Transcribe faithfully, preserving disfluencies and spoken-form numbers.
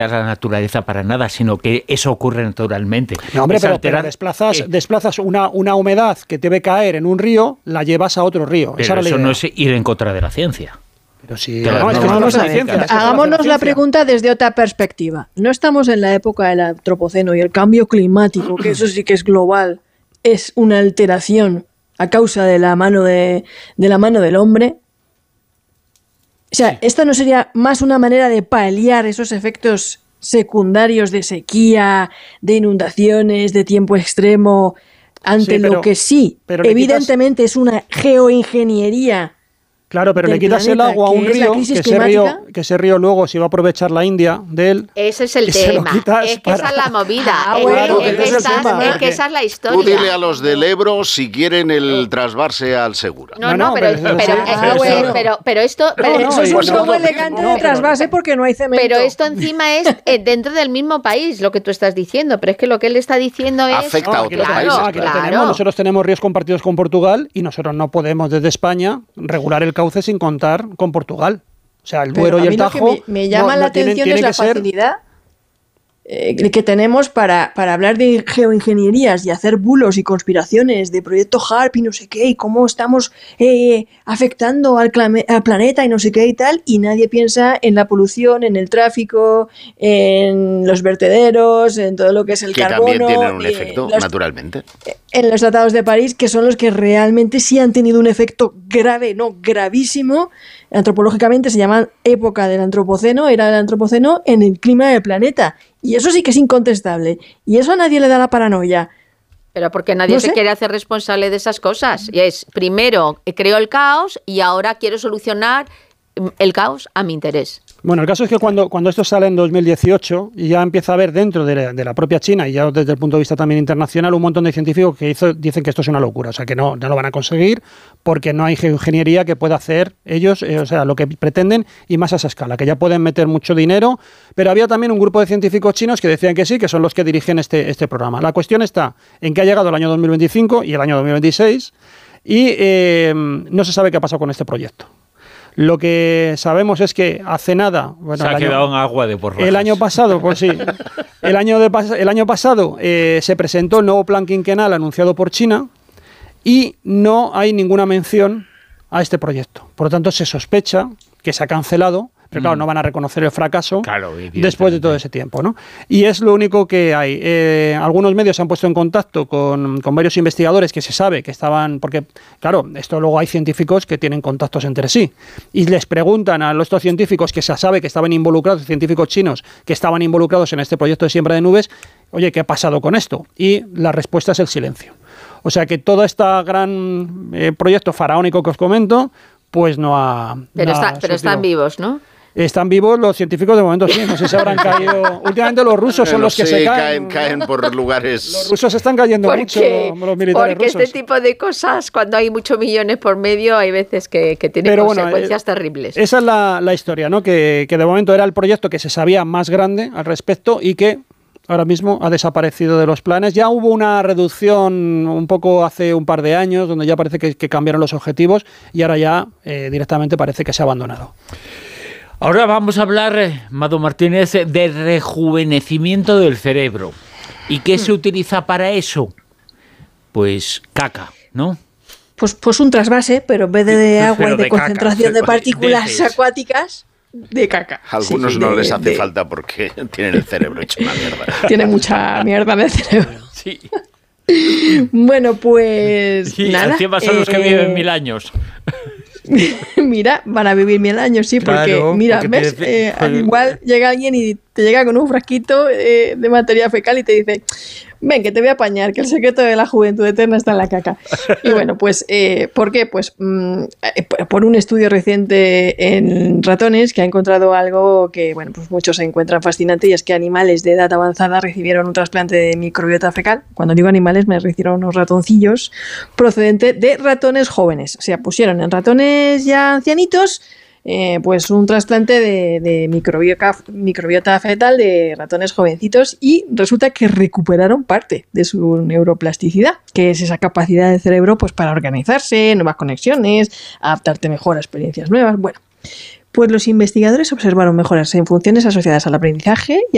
la naturaleza para nada, sino que eso ocurre naturalmente. No, hombre, pero, alterar, pero desplazas, eh, desplazas una, una humedad que debe caer en un río, la llevas a otro río. Pero Esa era la eso idea. no es ir en contra de la ciencia. Pero sí, Pero no, no, es que no, esto no es no, la no, ciencia. no, es que esto Hagámonos es la ciencia. pregunta desde otra perspectiva. No estamos en la época del antropoceno y el cambio climático, que eso sí que es global, es una alteración a causa de la mano de, de la mano del hombre. O sea, ¿esto no sería más una manera de paliar esos efectos secundarios de sequía, de inundaciones, de tiempo extremo, ante Sí, pero- lo que sí, pero le evidentemente es una geoingeniería? Claro, pero del le quitas el planeta, agua a un que es la río, crisis que ese río, climática. que ese río luego se va a aprovechar la India de él. Ese es el y se lo tema. quitas Es que para- esa es la movida. Ah, Es- bueno, es, que que ese es el esa- tema, es porque- que esa es la historia. Tú dile a los del Ebro si quieren el trasvase al Segura. No, No, no, no, pero, pero pero, eso- eh, Ah, sí, bueno. pero, pero esto, pero, no, Eso es y un bueno, poco no, elegante no, de pero- trasvase porque no hay cemento. pero esto encima es eh, dentro del mismo país, lo que tú estás diciendo. Pero es que lo que él está diciendo es... Afecta a aquí otros lo claro, tenemos, países. aquí lo claro. tenemos. Nosotros tenemos ríos compartidos con Portugal y nosotros no podemos desde España regular el cauce sin contar con Portugal. O sea, el Pero Duero a y mí el lo Tajo. que me, me llama no- la no tienen- atención tienen es la que ser- facilidad eh, que tenemos para, para hablar de geoingenierías y hacer bulos y conspiraciones de proyecto HARP y no sé qué, y cómo estamos eh, afectando al, clame- al planeta y no sé qué y tal, y nadie piensa en la polución, en el tráfico, en los vertederos, en todo lo que es el Que carbono. también tienen un eh, efecto, los- naturalmente. en los tratados de París, que son los que realmente sí han tenido un efecto grave, no, gravísimo. Antropológicamente se llaman época del antropoceno, era del antropoceno en el clima del planeta. Y eso sí que es incontestable. Y eso a nadie le da la paranoia. Pero porque nadie No se sé. quiere hacer responsable de esas cosas. Y es, primero, creo el caos y ahora quiero solucionar mm, el caos a mi interés. Bueno, el caso es que cuando, cuando esto sale en dos mil dieciocho y ya empieza a haber dentro de la, de la propia China y ya desde el punto de vista también internacional un montón de científicos que hizo, dicen que esto es una locura, o sea que no, no lo van a conseguir porque no hay geoingeniería que pueda hacer ellos, eh, o sea, lo que pretenden y más a esa escala, que ya pueden meter mucho dinero, pero había también un grupo de científicos chinos que decían que sí, que son los que dirigen este, este programa. La cuestión está en que ha llegado el año dos mil veinticinco y el año dos mil veintiséis y eh, no se sabe qué ha pasado con este proyecto. Lo que sabemos es que hace nada... Bueno, Se ha el año- quedado en agua de borrajas. el año pasado, pues sí. El año, de pas- el año pasado eh, se presentó el nuevo plan quinquenal anunciado por China y no hay ninguna mención a este proyecto. Por lo tanto, se sospecha que se ha cancelado, pero claro, no van a reconocer el fracaso Claro, después de todo ese tiempo, ¿no? Y es lo único que hay. Eh, algunos medios se han puesto en contacto con, con varios investigadores que se sabe que estaban, porque claro, esto luego hay científicos que tienen contactos entre sí, y les preguntan a los estos científicos que se sabe que estaban involucrados, científicos chinos que estaban involucrados en este proyecto de siembra de nubes, oye, ¿qué ha pasado con esto? Y la respuesta es el silencio. O sea que todo este gran eh, proyecto faraónico que os comento, pues no ha... Pero, no ha está, pero están surtido. vivos, ¿no? Están vivos los científicos de momento, sí. No sé si habrán caído. Últimamente los rusos son No los que sé, se caen. caen. Caen por lugares... Los rusos están cayendo mucho, Porque, los militares porque rusos. este tipo de cosas, cuando hay muchos millones por medio, hay veces que, que tienen Pero bueno, consecuencias eh, terribles. Esa es la, la historia, ¿no? Que, que de momento era el proyecto que se sabía más grande al respecto y que ahora mismo ha desaparecido de los planes. Ya hubo una reducción un poco hace un par de años, donde ya parece que, que cambiaron los objetivos y ahora ya eh, directamente parece que se ha abandonado. Ahora vamos a hablar, eh, Mado Martínez, de rejuvenecimiento del cerebro. ¿Y qué se utiliza para eso? Pues caca, ¿no? Pues, pues un trasvase, pero en vez de, de agua Pero y de, de caca, concentración de- de partículas de heces. acuáticas, de caca. A algunos Sí, no de- les hace de- falta porque tienen el cerebro hecho una mierda. Tiene mucha mierda en el cerebro. Sí. Bueno, pues Y nada. encima son los que eh, viven mil años. Mira, van a vivir mil años, sí, porque Claro, mira, porque ves, tiene- Eh, al igual llega alguien y te llega con un frasquito eh, de materia fecal y te dice, ven, que te voy a apañar, que el secreto de la juventud eterna está en la caca. Y bueno, pues, eh, ¿por qué? Pues mm, eh, por un estudio reciente en ratones que ha encontrado algo que, bueno, pues muchos se encuentran fascinante, y es que animales de edad avanzada recibieron un trasplante de microbiota fecal. Cuando digo animales me refiero a unos ratoncillos procedente de ratones jóvenes. O sea, pusieron en ratones ya ancianitos Eh, pues un trasplante de, de microbiota, microbiota fetal de ratones jovencitos, y resulta que recuperaron parte de su neuroplasticidad, que es esa capacidad del cerebro pues para organizarse, nuevas conexiones, adaptarte mejor a experiencias nuevas. Bueno, pues los investigadores observaron mejoras en funciones asociadas al aprendizaje y